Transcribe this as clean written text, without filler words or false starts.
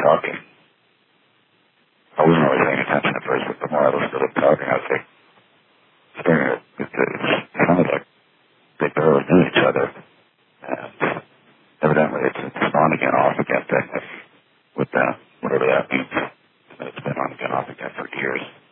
talking. I wasn't really paying attention at first, but the more I listened to them talking, I was like, staring at it. It sounded like they barely knew each other. And evidently it's on again, off again thing with whatever that means. It's been on again, off again for years.